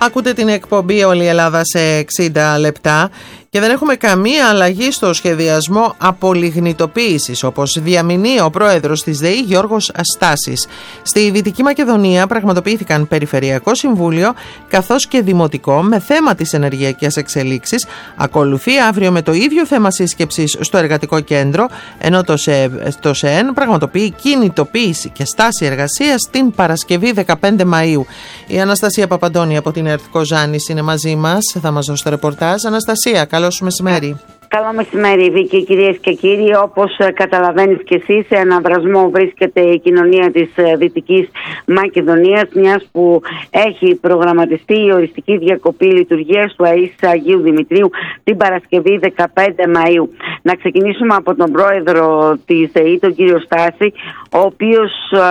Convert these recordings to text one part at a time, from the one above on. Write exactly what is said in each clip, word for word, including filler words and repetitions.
Ακούτε την εκπομπή Όλη η Ελλάδα σε εξήντα λεπτά και δεν έχουμε καμία αλλαγή στο σχεδιασμό απολιγνητοποίησης, όπως διαμηνεί ο πρόεδρος της ΔΕΗ Γιώργος Στάσης. Στη Δυτική Μακεδονία πραγματοποιήθηκαν Περιφερειακό Συμβούλιο καθώς και Δημοτικό με θέμα τις ενεργειακές εξελίξεις. Ακολουθεί αύριο με το ίδιο θέμα σύσκεψης στο Εργατικό Κέντρο, ενώ το, ΣΕ, το ΣΕΕΝ πραγματοποιεί κινητοποίηση και στάση εργασίας την Παρασκευή δεκαπέντε Μαΐου. Η Αναστασία Παπαντώνη από την ΕΡΤ Κοζάνης είναι μαζί μας, θα μας δώσει το ρεπορτάζ. Αναστασία, καλώς μεσημέρι. Καλό μεσημέρι, Βίκη, κυρίες και κύριοι. Όπως καταλαβαίνεις και εσύ, σε αναβρασμό βρίσκεται η κοινωνία της Δυτικής Μακεδονίας, μιας που έχει προγραμματιστεί η οριστική διακοπή λειτουργίας του ΑΕΣ Αγίου Δημητρίου την Παρασκευή δεκαπέντε Μαΐου. Να ξεκινήσουμε από τον πρόεδρο της ΔΕΗ, τον κύριο Στάση, ο οποίος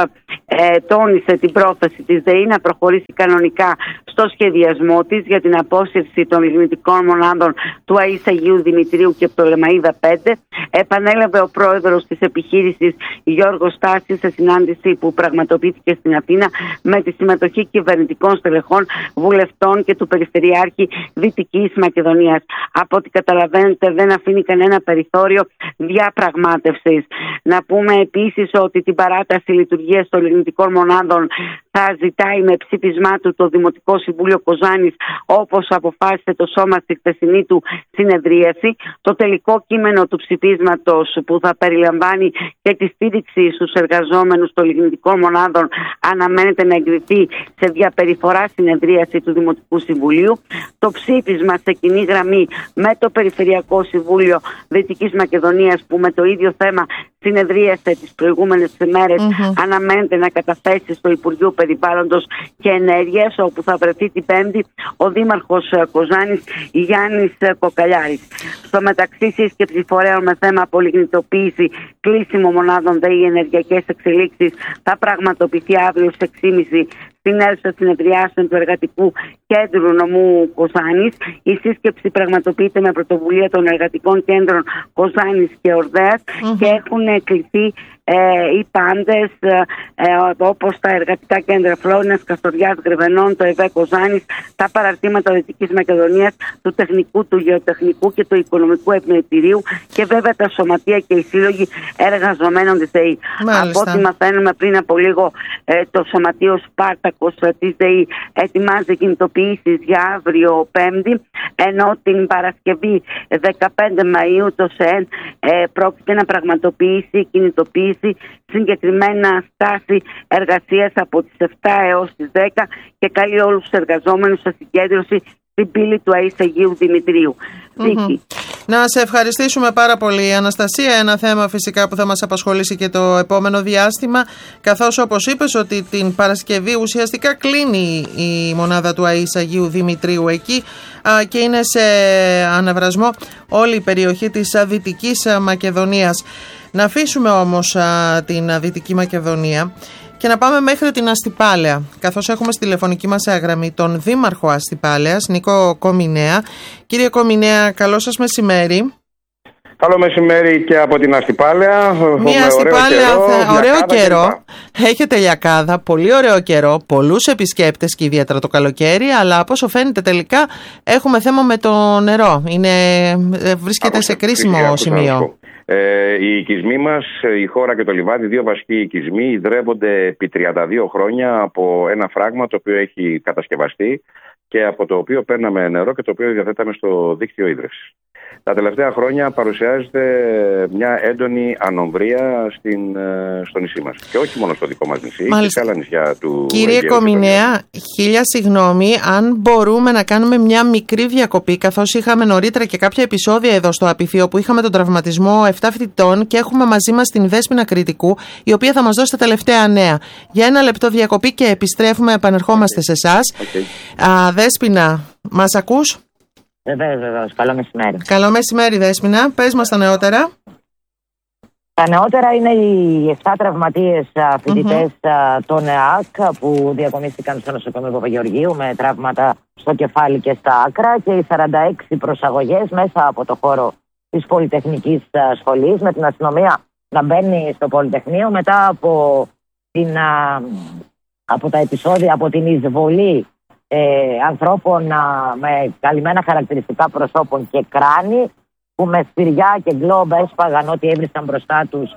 ε, τόνισε την πρόθεση της ΔΕΗ να προχωρήσει κανονικά στο σχεδιασμό της για την απόσυρση των λιγνητικών μονάδων του ΑΕΣ Αγίου Δημητρίου και Πτολεμαΐδα πέντε. Επανέλαβε ο πρόεδρος της επιχείρησης Γιώργος Στάσης σε συνάντηση που πραγματοποιήθηκε στην Αθήνα με τη συμμετοχή κυβερνητικών στελεχών, βουλευτών και του Περιφερειάρχη Δυτικής Μακεδονίας. Από ό,τι καταλαβαίνετε, δεν αφήνει κανένα περιθώριο διαπραγμάτευσης. Να πούμε επίσης ότι την παράταση λειτουργίας των λιγνητικών μονάδων θα ζητάει με ψήφισμά του το Δημοτικό Συμβούλιο Κοζάνης, όπως αποφάσισε το σώμα στη χθεσινή του συνεδρίαση. Το τελικό κείμενο του ψηφίσματος, που θα περιλαμβάνει και τη στήριξη στους εργαζόμενους των λιγνητικών μονάδων, αναμένεται να εγκριθεί σε διαπεριφορά συνεδρίαση του Δημοτικού Συμβουλίου. Το ψήφισμα σε κοινή γραμμή με το Περιφερειακό Συμβούλιο Δυτικής Μακεδονίας, που με το ίδιο θέμα συνεδρίασε τις προηγούμενες ημέρες, mm-hmm. αναμένεται να καταθέσει στο Υπουργείο Περιβάλλοντος και Ενέργειας, όπου θα βρεθεί την Πέμπτη ο Δήμαρχος Κοζάνης Γιάννης Κοκαλιάρης. Στο μεταξύ, σύσκεψη φορέων με θέμα απολιγνητοποίηση, κλείσιμο μονάδων ΔΕΗ, ενεργειακές εξελίξεις θα πραγματοποιηθεί αύριο στις έξι και μισή στην αίθουσα συνεδριάσεων του Εργατικού Κέντρου Νομού Κοζάνης. Η σύσκεψη πραγματοποιείται με πρωτοβουλία των Εργατικών Κέντρων Κοζάνης και Ορδέας mm-hmm. και έχουν κληθεί ε, οι πάντες ε, ε, όπως τα Εργατικά Κέντρα Φλόρινας, Καστοριάς, Γρεβενών, το ΕΒΕ Κοζάνης, τα παραρτήματα Δυτικής Μακεδονίας, του Τεχνικού, του Γεωτεχνικού και του Οικονομικού Επιμελητηρίου και βέβαια τα σωματεία και οι σύλλογοι εργαζομένων της ΔΕΗ. Από ό,τι μαθαίνουμε πριν από λίγο, ε, το Σωματείο Σπάρτακος της ΔΕΗ ετοιμάζει κινητοποιήσεις για αύριο Πέμπτη, ενώ την Παρασκευή δεκαπέντε Μαΐου το ΣΕΕΝ ε, πρόκειται να πραγματοποιήσει κινητοποίηση, συγκεκριμένα στάση εργασίας από τις επτά έως τις δέκα, και καλεί όλους τους εργαζόμενους σε συγκέντρωση στην πύλη του ΑΕΣ Αγίου Δημητρίου. Mm-hmm. Να σε ευχαριστήσουμε πάρα πολύ, Αναστασία. Ένα θέμα φυσικά που θα μας απασχολήσει και το επόμενο διάστημα, καθώς όπως είπες ότι την Παρασκευή ουσιαστικά κλείνει η μονάδα του ΑΕΣ Αγίου Δημητρίου εκεί α, και είναι σε αναβρασμό όλη η περιοχή της Δυτικής Μακεδονίας. Να αφήσουμε όμως α, την Δυτική Μακεδονία και να πάμε μέχρι την Αστυπάλαια, καθώς έχουμε στη τηλεφωνική μας γραμμή τον Δήμαρχο Αστυπάλαιας, Νίκο Κομινέα. Κύριε Κομινέα, καλό σας μεσημέρι. Καλό μεσημέρι και από την Αστυπάλαια. Μια Αστυπάλαια, ωραίο καιρό, ωραίο καιρό. Έχετε λιακάδα, πολύ ωραίο καιρό, πολλούς επισκέπτες και ιδιαίτερα το καλοκαίρι, αλλά από όσο φαίνεται τελικά έχουμε θέμα με το νερό. Είναι, βρίσκεται από σε κρίσιμο σημείο. Ε, οι οικισμοί μας, η χώρα και το λιβάδι, δύο βασικοί οικισμοί, ιδρεύονται επί τριάντα δύο χρόνια από ένα φράγμα το οποίο έχει κατασκευαστεί και από το οποίο παίρναμε νερό και το οποίο διαθέταμε στο δίκτυο ίδρυυσης. Τα τελευταία χρόνια παρουσιάζεται μια έντονη ανομβρία στην, στο νησί μας. Και όχι μόνο στο δικό μας νησί, και σε άλλα νησιά του. Κύριε Αιγαίου Κομινέα, χίλια συγγνώμη, αν μπορούμε να κάνουμε μια μικρή διακοπή, καθώς είχαμε νωρίτερα και κάποια επεισόδια εδώ στο Απιθείο που είχαμε τον τραυματισμό επτά φοιτητών και έχουμε μαζί μας την Δέσποινα Κρητικού, η οποία θα μας δώσει τα τελευταία νέα. Για ένα λεπτό διακοπή και επιστρέφουμε, επανερχόμαστε okay. σε εσάς. Okay. Δέσποινα, μας ακούς? Βεβαίως, βεβαίως. Καλό μεσημέρι. Καλό μεσημέρι, Δέσποινα. Πες μας τα νεότερα. Τα νεότερα είναι οι επτά τραυματίες φοιτητές mm-hmm. των ΕΑΚ που διακομίστηκαν στο νοσοκομείο Παπαγεωργίου με τραύματα στο κεφάλι και στα άκρα, και οι σαράντα έξι προσαγωγές μέσα από το χώρο της Πολυτεχνικής Σχολής, με την αστυνομία να μπαίνει στο Πολυτεχνείο μετά από, την, από τα επεισόδια, από την εισβολή ε, ανθρώπων α, με καλυμμένα χαρακτηριστικά προσώπων και κράνη, που με σφυριά και γκλόμπ έσπαγαν ό,τι έβρισκαν μπροστά τους,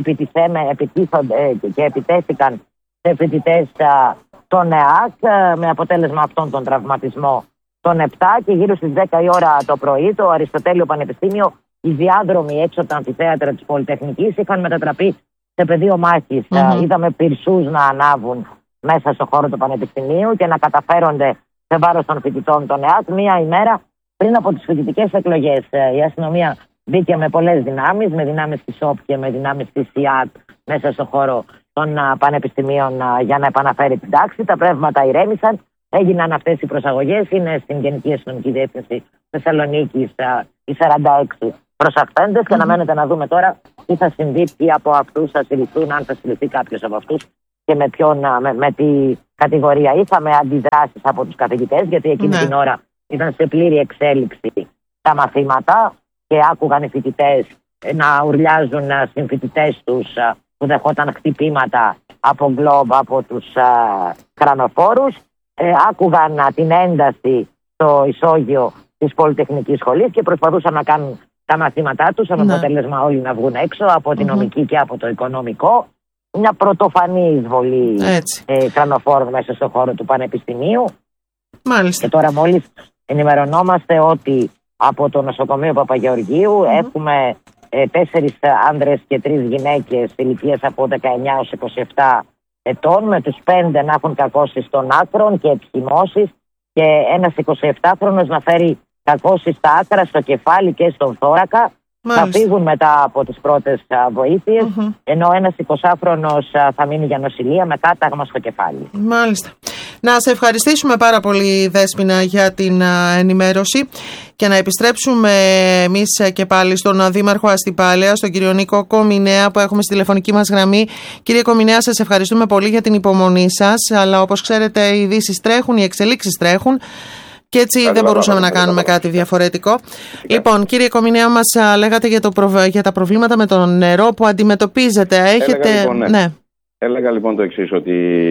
επιτίθονται και επιτέθηκαν σε φοιτητές των ΕΑΚ, με αποτέλεσμα αυτόν τον τραυματισμό των επτά, και γύρω στις δέκα η ώρα το πρωί το Αριστοτέλειο Πανεπιστήμιο, οι διάδρομοι έξω από τα αμφιθέατρα της Πολυτεχνικής είχαν μετατραπεί σε πεδίο μάχης. Mm-hmm. Είδαμε πυρσούς να ανάβουν μέσα στο χώρο του Πανεπιστημίου και να καταφέρονται σε βάρος των φοιτητών των ΕΑΚ μία ημέρα πριν από τις φοιτητικές εκλογές. Η αστυνομία μπήκε με πολλές δυνάμεις, με δυνάμεις της ΟΠ και με δυνάμεις της ΙΑΤ μέσα στο χώρο των πανεπιστημίων για να επαναφέρει την τάξη. Τα πνεύματα ηρέμησαν, έγιναν αυτές οι προσαγωγές. Είναι στην Γενική Αστυνομική Διεύθυνση Θεσσαλονίκης οι σαράντα έξι προσαχθέντες mm-hmm. και αναμένεται να δούμε τώρα τι θα συμβεί, ποιοι από αυτούς θα συλληφθούν, αν θα συλληφθεί κάποιος από αυτούς και με, ποιον, με, με τι κατηγορία. Είχαμε αντιδράσεις από τους καθηγητές, γιατί εκείνη mm-hmm. την ώρα ήταν σε πλήρη εξέλιξη τα μαθήματα και άκουγαν οι φοιτητές να ουρλιάζουν συμφοιτητές τους που δεχόταν χτυπήματα από γκλόμπ, από τους uh, κρανοφόρους. Ε, άκουγαν uh, την ένταση στο ισόγειο της Πολυτεχνικής Σχολής και προσπαθούσαν να κάνουν τα μαθήματά τους, με αποτέλεσμα όλοι να βγουν έξω από τη νομική mm-hmm. και από το οικονομικό. Μια πρωτοφανή εισβολή ε, κρανοφόρων μέσα στο χώρο του Πανεπιστημίου. Μάλιστα. Και τώρα μόλις ενημερωνόμαστε ότι από το νοσοκομείο Παπαγεωργίου mm-hmm. έχουμε ε, τέσσερις άνδρες και τρεις γυναίκες ηλικίας από δεκαεννιά έως είκοσι επτά ετών, με τους πέντε να έχουν κακώσεις των άκρων και εκχυμώσεις και ένας εικοσιεπτάχρονος να φέρει κακώσεις στα άκρα, στο κεφάλι και στον θώρακα. Μάλιστα. Θα φύγουν μετά από τις πρώτες βοήθειες, mm-hmm. ενώ ένας εικοσάχρονος θα μείνει για νοσηλεία με κάταγμα στο κεφάλι. Μάλιστα. Να σε ευχαριστήσουμε πάρα πολύ, Δέσποινα, για την ενημέρωση και να επιστρέψουμε εμείς και πάλι στον Δήμαρχο Αστυπάλαιας, τον κύριο Νίκο Κομινέα, που έχουμε στη τηλεφωνική μας γραμμή. Κύριε Κομινέα, σας ευχαριστούμε πολύ για την υπομονή σας, αλλά όπως ξέρετε οι ειδήσεις τρέχουν, οι εξελίξεις τρέχουν. Και έτσι Καλή δεν μπορούσαμε να κάνουμε κάτι διαφορετικό. Yeah. Λοιπόν, κύριε Κομινέα, μας λέγατε για, το προ... για τα προβλήματα με το νερό που αντιμετωπίζετε. Έχετε... Έλεγα λοιπόν, ναι. Ναι. Έλεγα λοιπόν το εξής, ότι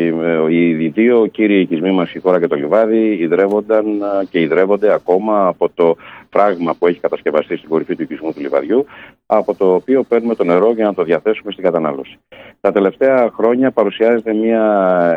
οι δύο κύριοι οικισμοί μας, η Χώρα και το Λιβάδι, ιδρεύονταν και ιδρεύονται ακόμα από το φράγμα που έχει κατασκευαστεί στην κορυφή του οικισμού του Λιβαδιού, από το οποίο παίρνουμε το νερό για να το διαθέσουμε στην κατανάλωση. Τα τελευταία χρόνια παρουσιάζεται μια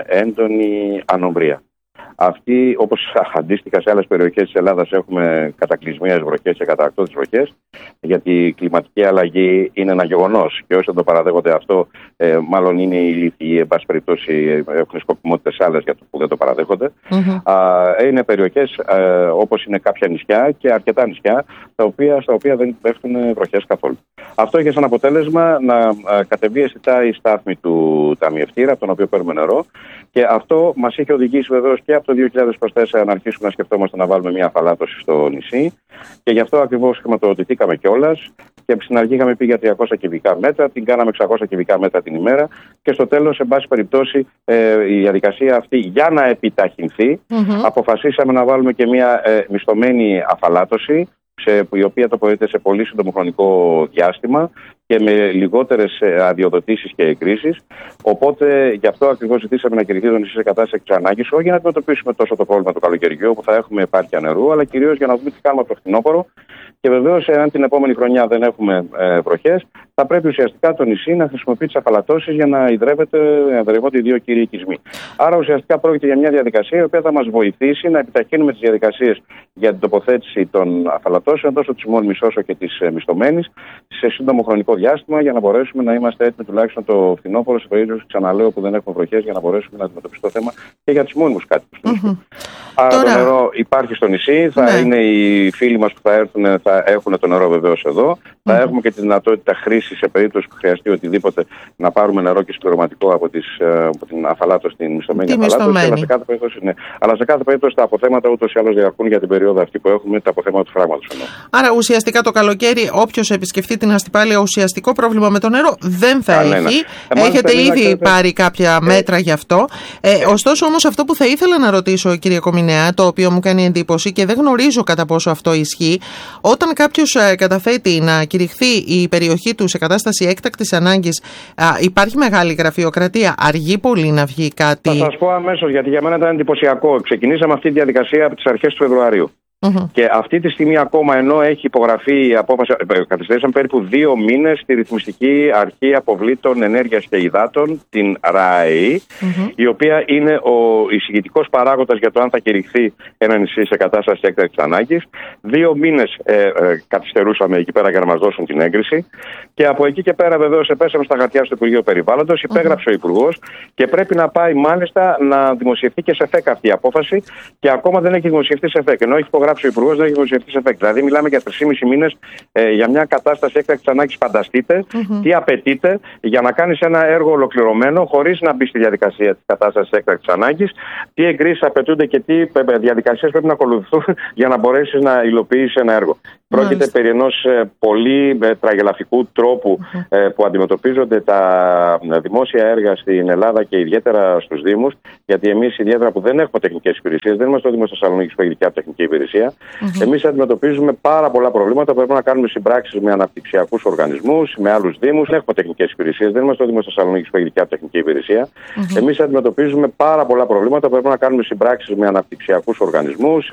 έντονη ανομβρία. Αυτή, όπως αντίστοιχα σε άλλες περιοχές της Ελλάδας, έχουμε κατακλυσμίες βροχές και καταρακτώδεις βροχές, γιατί η κλιματική αλλαγή είναι ένα γεγονός και όσοι δεν το παραδέχονται αυτό, ε, μάλλον είναι οι ηλίθιοι, εν πάση περιπτώσει έχουν σκοπιμότητες άλλες για το που δεν το παραδέχονται. Mm-hmm. Α, είναι περιοχές ε, όπως είναι κάποια νησιά και αρκετά νησιά, τα οποία, στα οποία δεν πέφτουν βροχές καθόλου. Αυτό είχε σαν αποτέλεσμα να ε, κατεβεί αισθητά η στάθμη του ταμιευτήρα, από τον οποίο παίρνουμε νερό, και αυτό μας είχε οδηγήσει βεβαίως και από το δύο χιλιάδες είκοσι τέσσερα να αρχίσουμε να σκεφτόμαστε να βάλουμε μια αφαλάτωση στο νησί, και γι' αυτό ακριβώς χρηματοδοτηθήκαμε κιόλας. Και στην αρχή είχαμε πει για τριακόσια κυβικά μέτρα, την κάναμε εξακόσια κυβικά μέτρα την ημέρα, και στο τέλος, σε πάση περιπτώσει, ε, η διαδικασία αυτή για να επιταχυνθεί, mm-hmm. αποφασίσαμε να βάλουμε και μια ε, μισθωμένη αφαλάτωση, σε, η οποία τοποθετείται σε πολύ σύντομο χρονικό διάστημα και με λιγότερες αδειοδοτήσεις και εκκρίσεις. Οπότε γι' αυτό ακριβώς ζητήσαμε να κηρυχθεί το νησί σε κατάσταση της ανάγκης, όχι για να αντιμετωπίσουμε τόσο το πρόβλημα του καλοκαιριού, που θα έχουμε επάρκεια νερού, αλλά κυρίως για να δούμε τι κάνουμε από το φθινόπωρο. Και βεβαίως, εάν την επόμενη χρονιά δεν έχουμε ε, βροχές, θα πρέπει ουσιαστικά το νησί να χρησιμοποιεί τις αφαλατώσεις για να ιδρεύονται οι δύο κύριοι οικισμοί. Άρα ουσιαστικά πρόκειται για μια διαδικασία η οποία θα μας βοηθήσει να επιταχύνουμε τις διαδικασίες για την τοποθέτηση των αφαλατώσεων, τόσο της μόνιμης όσο και της ε, μισθωμένης, σε σύντομο χρονικό διάστημα, για να μπορέσουμε να είμαστε έτοιμοι τουλάχιστον το φθινόπωρο, σε περίπτωση, ξαναλέω, που δεν έχουμε βροχές, για να μπορέσουμε να αντιμετωπίσουμε το θέμα και για τους μόνιμους κάτοικους. Mm-hmm. Άρα Τώρα... το νερό υπάρχει στο νησί, θα ναι. είναι οι φίλοι μας που θα έρθουν, θα έχουν το νερό βεβαίως εδώ. Mm-hmm. Θα έχουμε και τη δυνατότητα χρήση σε περίπτωση που χρειαστεί οτιδήποτε να πάρουμε νερό και συμπληρωματικό από, τις, από την αφαλάτωση, την μισθωμένη αφαλάτωση. Αλλά σε κάθε περίπτωση, ναι. Αλλά σε κάθε περίπτωση τα αποθέματα ούτως ή άλλως διαρκούν για την περίοδο αυτή που έχουμε, τα αποθέματα του φράγματος. Άρα ουσιαστικά το καλοκαίρι, όποιος επισκεφτεί την Αστυπάλεια, ουσιαστικό πρόβλημα με το νερό δεν θα Κανένα. έχει. Ε, Έχετε ήδη ξέρετε... πάρει κάποια μέτρα γι' αυτό. Ε, ωστόσο όμως αυτό που θα ήθελα να ρωτήσω, κύριε Κομινέα, εννέα, το οποίο μου κάνει εντύπωση και δεν γνωρίζω κατά πόσο αυτό ισχύει. Όταν κάποιος καταθέτει να κηρυχθεί η περιοχή του σε κατάσταση έκτακτης ανάγκης, υπάρχει μεγάλη γραφειοκρατία, αργεί πολύ να βγει κάτι? Θα σας πω αμέσως, γιατί για μένα ήταν εντυπωσιακό. Ξεκινήσαμε αυτή τη διαδικασία από τις αρχές του Φεβρουαρίου. Mm-hmm. Και αυτή τη στιγμή ακόμα, ενώ έχει υπογραφεί η απόφαση, καθυστερήσαμε περίπου δύο μήνες στη Ρυθμιστική Αρχή Αποβλήτων Ενέργειας και Υδάτων, την ΡΑΕΗ, mm-hmm. η οποία είναι ο εισηγητικός παράγοντας για το αν θα κηρυχθεί ένα νησί σε κατάσταση έκτακτης ανάγκης. Δύο μήνες ε, ε, καθυστερούσαμε εκεί πέρα για να μας δώσουν την έγκριση. Και από εκεί και πέρα, βεβαίως, επέσαμε στα χαρτιά στο Υπουργείο Περιβάλλοντος, υπέγραψε mm-hmm. ο Υπουργός και πρέπει να πάει μάλιστα να δημοσιευτεί και σε ΦΕΚ αυτή η απόφαση. Και ακόμα δεν έχει δημοσιευτεί σε ΦΕΚ. Ενώ έχει υπογράψει ο Υπουργός, δεν έχει δημοσιευτεί σε ΦΕΚ. Δηλαδή, μιλάμε για τρεισήμισι μήνες ε, για μια κατάσταση έκτακτης ανάγκης. Φανταστείτε mm-hmm. τι απαιτείται για να κάνεις ένα έργο ολοκληρωμένο χωρίς να μπει στη διαδικασία της κατάστασης έκτακτης ανάγκης, τι εγκρίσεις απαιτούνται και τι διαδικασίες πρέπει να ακολουθούν για να μπορέσεις να υλοποιήσεις ένα έργο. Mm-hmm. Πρόκειται περί ενός ε, πολύ ε, τραγελαφικού τρόπου mm-hmm. ε, που αντιμετωπίζονται τα δημόσια έργα στην Ελλάδα και ιδιαίτερα στους Δήμους, γιατί εμείς ιδιαίτερα που δεν έχουμε τεχνικές υπηρεσίες, δεν είμαστε ο Δήμος Θεσσαλονίκης που έχει δικιά τεχνική υπηρεσία. Mm-hmm. Εμείς αντιμετωπίζουμε πάρα πολλά προβλήματα. Πρέπει να κάνουμε συμπράξεις με αναπτυξιακούς οργανισμούς, με άλλους Δήμους. Δεν έχουμε τεχνικές υπηρεσίες. Δεν είμαστε ο Δήμος Θεσσαλονίκης που έχει δικιά τεχνική υπηρεσία. Mm-hmm. Εμείς αντιμετωπίζουμε πάρα πολλά προβλήματα. Πρέπει να κάνουμε συμπράξεις με αναπτυξιακούς οργανισμούς,